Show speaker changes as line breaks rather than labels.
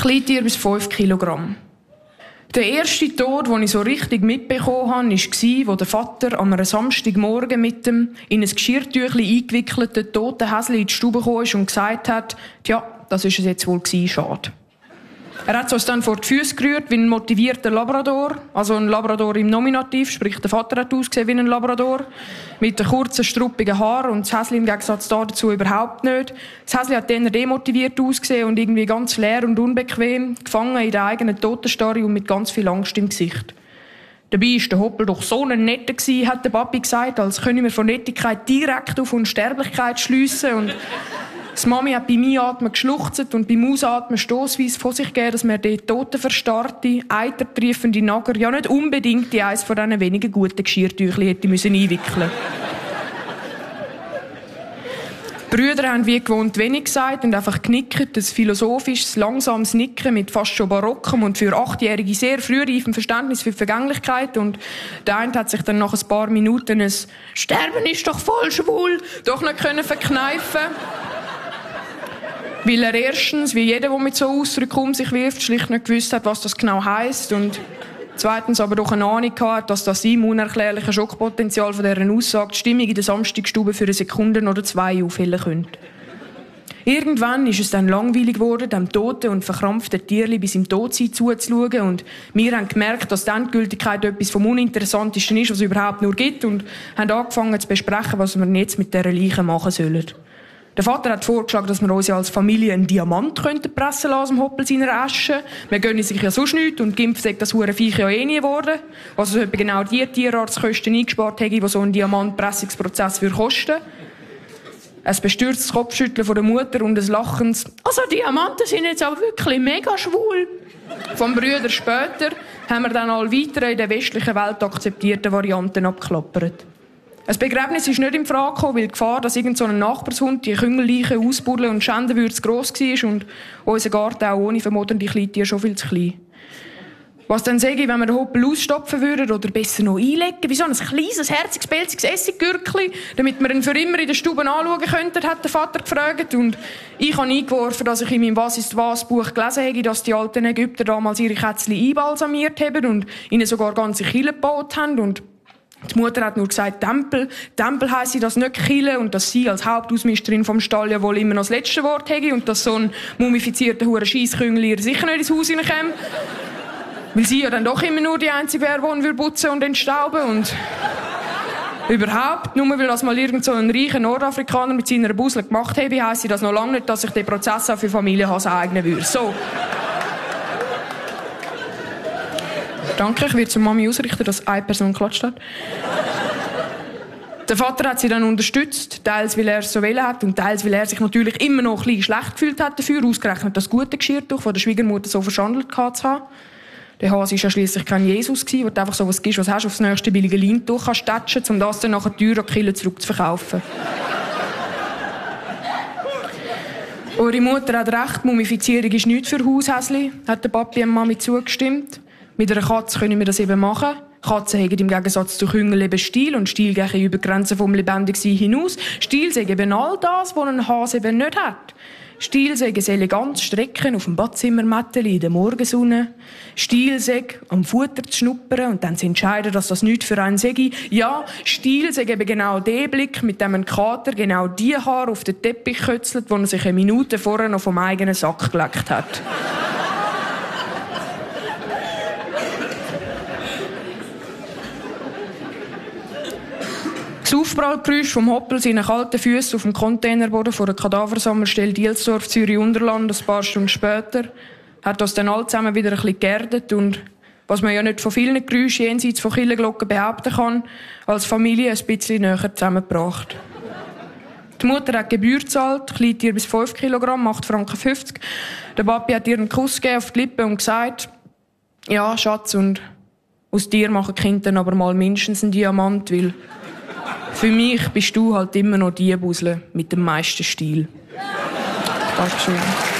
Kleintier bis 5 Kilogramm. Der erste Tod, den ich so richtig mitbekommen habe, war, wo der Vater an einem Samstagmorgen mit dem in ein Geschirrtüchli eingewickelten toten Häsli in die Stube gekommen ist und gesagt hat, tja, das ist es jetzt wohl gewesen, schade. Er hat uns dann vor die Füße gerührt wie ein motivierter Labrador, also ein Labrador im Nominativ, sprich der Vater hat ausgesehen wie ein Labrador, mit den kurzen, struppigen Haaren und das Häsli im Gegensatz dazu überhaupt nicht. Das Häsli hat eher demotiviert ausgesehen und irgendwie ganz leer und unbequem, gefangen in der eigenen Totenstarre und mit ganz viel Angst im Gesicht. Dabei war der Hoppel doch so ein Netter gewesen, hat der Papi gesagt, als können wir von Nettigkeit direkt auf Unsterblichkeit schliessen und die Mami hat beim Einatmen geschluchzt und beim Ausatmen stossweise von sich gegeben, dass wir dort totenverstarrte, eitertriefende Nager ja nicht unbedingt in eines von diesen wenigen guten Geschirrtüchli hätte einwickeln müssen. Die Brüder haben wie gewohnt wenig gesagt und einfach genickt, ein philosophisches, langsames Nicken mit fast schon barockem und für 8-Jährige sehr frühreifem Verständnis für die Vergänglichkeit. Und der eine hat sich dann nach ein paar Minuten ein «Sterben ist doch voll schwul» doch nicht verkneifen weil er erstens, wie jeder, der mit so Ausdrücken um sich wirft, schlicht nicht gewusst hat, was das genau heisst und zweitens aber doch eine Ahnung hatte, dass das ihm unerklärliche Schockpotenzial von dieser Aussage die Stimmung in der Samstagstube für eine Sekunde oder 2 aufhellen könnte. Irgendwann ist es dann langweilig geworden, dem toten und verkrampften Tierli bis im Todsein zuzuschauen und wir haben gemerkt, dass die Endgültigkeit etwas vom Uninteressantesten ist, was es überhaupt nur gibt und haben angefangen zu besprechen, was wir jetzt mit dieser Leiche machen sollen. Der Vater hat vorgeschlagen, dass wir uns als Familie einen Diamant pressen lassen aus dem Hoppel seiner Asche. Wir gönnen sich ja sonst nichts und Gimpf sagt das hure Viech ja eh nie geworden. Also so etwa genau die Tierarztkosten eingespart hätte, die so ein Diamantpressungsprozess kosten. Ein bestürztes Kopfschütteln von der Mutter und ein lachendes «Also Diamanten sind jetzt aber wirklich mega schwul». Vom Brüder später haben wir dann alle weiteren in der westlichen Welt akzeptierten Varianten abgeklappert. Ein Begräbnis ist nicht in Frage gekommen, weil die Gefahr, dass irgend so ein Nachbarshund die Küngelleiche ausbuddeln und schänden würde, zu gross war und unser Garten auch ohne vermodernde Kleintiere schon viel zu klein. Was dann sage ich, wenn wir den Hoppel ausstopfen würden oder besser noch einlegen, wie so ein kleines, herziges, pelziges Essiggürkli, damit wir ihn für immer in der Stube anschauen könnten, hat der Vater gefragt. Und ich habe eingeworfen, dass ich in meinem «Was ist was» Buch gelesen habe, dass die alten Ägypter damals ihre Kätzchen einbalsamiert haben und ihnen sogar ganze Kielen gebaut haben. Und die Mutter hat nur gesagt, Tempel. Tempel heisse das nicht Kille und dass sie als Hauptausmisterin vom Stall ja wohl immer noch das letzte Wort hätte und dass so ein mumifizierter hure Scheissküngel ihr sicher nicht ins Haus hineinkäme. Weil sie ja dann doch immer nur die einzige wäre, die ihn putzen und entstauben und überhaupt, nur weil das mal irgend so ein reicher Nordafrikaner mit seiner Busel gemacht habe, heisse das noch lange nicht, dass sich der Prozess auch für Familienhase eignen würde. So. Danke, ich werde zur Mami ausrichten, dass eine Person geklatscht hat. Der Vater hat sie dann unterstützt, teils weil er es so wollen hat und teils weil er sich natürlich immer noch ein bisschen schlecht gefühlt hat dafür, ausgerechnet das gute Geschirrtuch von der Schwiegermutter so verschandelt zu haben. Der Hase war ja schliesslich kein Jesus, wo du einfach so was gibst, was hast, aufs nächste billige Leintuch kannst tätschen, um das dann nachher teuer an die Kille zurückzuverkaufen. Eure Mutter hat recht, Mumifizierung ist nichts für Haushäsli, hat der Papi und Mami zugestimmt. Mit einer Katze können wir das eben machen. Katzen haben im Gegensatz zu Küngel eben Stil und Stil gehen über die Grenzen vom Lebendigsein hinaus. Stil sagen eben all das, was ein Hase eben nicht hat. Stil sagen das Eleganz strecken auf dem Badzimmermätteli in der Morgensonne. Stil sagen am Futter zu schnuppern und dann zu entscheiden, dass das nichts für einen sei. Ja, Stil sagen eben genau den Blick, mit dem ein Kater genau die Haare auf den Teppich kötzelt, wo er sich eine Minute vorher noch vom eigenen Sack geleckt hat. Das Aufprallgeräusch vom Hoppel seinen kalten Füßen auf dem Containerboden vor der Kadaversammelstelle Dielsdorf, Zürich-Unterland, ein paar Stunden später, hat uns dann alle zusammen wieder ein bisschen geerdet und, was man ja nicht von vielen Geräuschen jenseits von Kirchenglocken behaupten kann, als Familie ein bisschen näher zusammengebracht. Die Mutter hat Gebühr gezahlt, Kleintier bis 5 Kilogramm, 8,50 Franken. Der Papi hat ihr einen Kuss gegeben auf die Lippen und gesagt, ja, Schatz, und aus dir machen die Kinder dann aber mal mindestens einen Diamant, weil für mich bist du halt immer noch die Busle mit dem meisten Stil. Dankeschön.